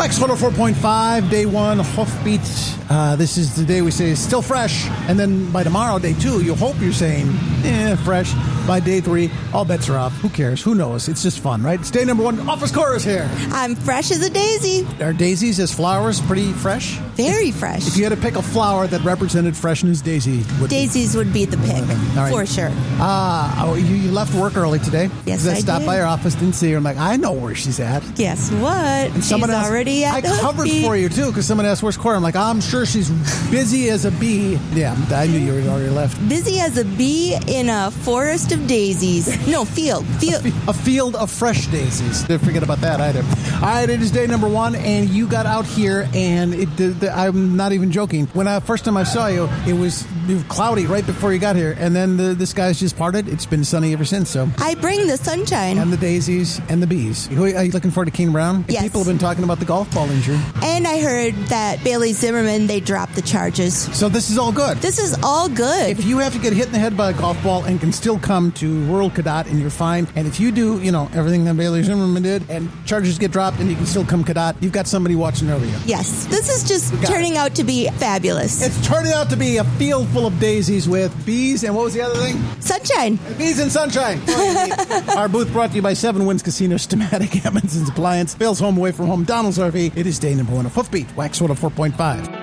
Wax 104.5, day one, Hoofbeat. This is the day we say still fresh. And then by tomorrow, day two, you hope you're saying, fresh. By day three, all bets are off. Who cares? Who knows? It's just fun, right? It's day number one. Office Chorus here. I'm fresh as a daisy. Are daisies as flowers pretty fresh? Very fresh. If you had to pick a flower that represented freshness, daisy would Daisies would be the pick, right. for sure. You left work early today? Yes, I stopped did. by her office, didn't see her. I'm like, I know where she's at. Guess what? And someone She's else, already at I the covered Hoofbeat. for you, too, because someone asked, where's Cora? I'm like, I'm sure she's busy as a bee. Yeah, I knew you had already left. Busy as a bee in a forest of daisies. No, field. A field of fresh daisies. Didn't forget about that either. All right, it is day number one, and you got out here, and I'm not even joking. When first time I saw you, it was cloudy right before you got here, and then the skies just parted. It's been sunny ever since. So I bring the sunshine. and the daisies and the bees. Are you looking forward to Keen Brown? Yes. People have been talking about the golf ball injury. And I heard that Bailey Zimmerman, they dropped the charges. So this is all good. This is all good. If you have to get hit in the head by a golf ball and can still come to World Cadet and you're fine, and if you do, everything that Bailey Zimmerman did, and charges get dropped and you can still come Cadet, you've got somebody watching over you. Yes, this is just turning out to be fabulous. It's turning out to be a field full of daisies with bees and what was the other thing? Sunshine. Bees and sunshine. Our booth brought to you by 7 Winds Casino, Stamatic, Emmonson's Appliance, Bill's Home Away from Home, Donald's RV. It is day number one of Hoofbeat, Wax 104.5.